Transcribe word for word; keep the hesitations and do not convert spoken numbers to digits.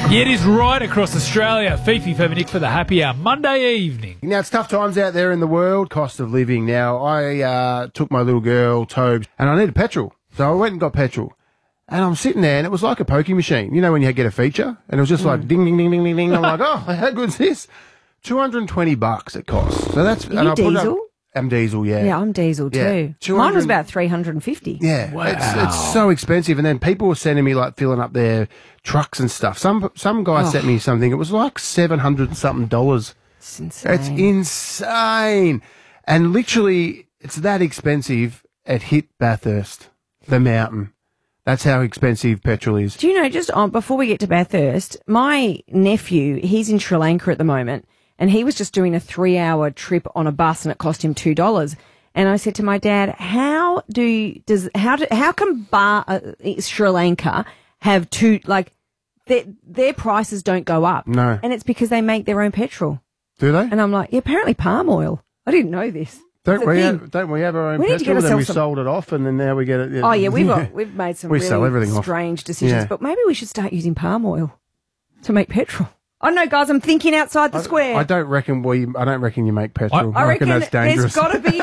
Yeah, it is right across Australia. Fifi Feminic for the happy hour Monday evening. Now, it's tough times out there in the world, cost of living. Now, I uh, took my little girl, Tobes, and I needed petrol. So I went and got petrol. And I'm sitting there, and it was like a pokie machine. You know when you get a feature? And it was just like ding, ding, ding, ding, ding, ding. I'm like, oh, how good's this? two hundred twenty bucks it costs. So that's... Are you and I put it up- diesel? I'm diesel, yeah. Yeah, I'm diesel Yeah. too. two Mine hundred was about three hundred fifty. Yeah, Wow. it's, it's so expensive. And then people were sending me, like, filling up their trucks and stuff. Some some guy Oh. sent me something. It was like seven hundred and something dollars. It's insane. It's insane. And literally, it's that expensive. It hit Bathurst, the mountain. That's how expensive petrol is. Do you know, just on, before we get to Bathurst, my nephew, he's in Sri Lanka at the moment, and he was just doing a three-hour trip on a bus, and it cost him two dollars. And I said to my dad, "How do you, does how do, how can bar, uh, Sri Lanka have two like their their prices don't go up? No. And it's because they make their own petrol." Do they? And I'm like, yeah, apparently palm oil. I didn't know this. Don't It's a we, thing. have, don't we have our own We need to petrol? get Then we ourselves some- sold it off, and then now we get it. Oh yeah, we've got, we've made some We really sell everything off. strange decisions, Yeah. but maybe we should start using palm oil to make petrol. I don't know, guys. I'm thinking outside the square. I don't reckon we. I don't reckon you make petrol. I reckon that's there's dangerous. got to be